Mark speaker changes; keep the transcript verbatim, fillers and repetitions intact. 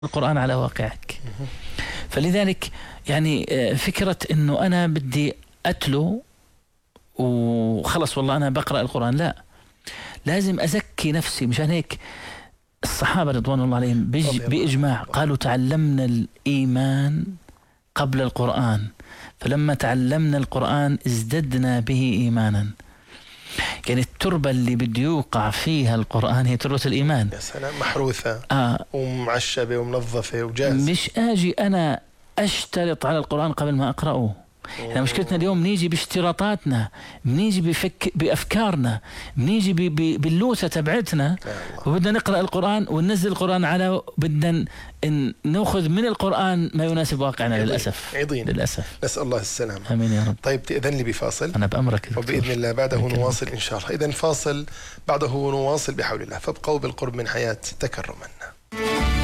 Speaker 1: القرآن على واقعك. فلذلك يعني فكرة إنه أنا بدي أتلو وخلص والله أنا بقرأ القرآن، لا، لازم أزكي نفسي. مشان هيك الصحابة رضوان الله عليهم بإجماع قالوا تعلمنا الإيمان قبل القرآن، فلما تعلمنا القرآن ازددنا به إيمانا. يعني التربة اللي بده يوقع فيها القرآن هي تربة الإيمان.
Speaker 2: يا سلام، محروثة
Speaker 1: آه.
Speaker 2: ومعشبة ومنظفة وجاهزة.
Speaker 1: مش آجي أنا أشترط على القرآن قبل ما أقرأه. يعني مشكلتنا اليوم نيجي باشتراطاتنا، بنيجي بفك... بأفكارنا، بنيجي ب... ب... باللوثة تبعتنا، وبدنا نقرأ القرآن وننزل القرآن على بدنا إن نأخذ من القرآن ما يناسب واقعنا. عضين. للأسف
Speaker 2: عضين.
Speaker 1: للأسف.
Speaker 2: نسأل الله السلامة.
Speaker 1: آمين يا رب.
Speaker 2: طيب تأذن لي بفاصل؟
Speaker 1: أنا بأمرك دكتور.
Speaker 2: وبإذن الله بعده نواصل إن شاء الله. إذن فاصل بعده نواصل بحول الله، فابقوا بالقرب من حياة تكرما.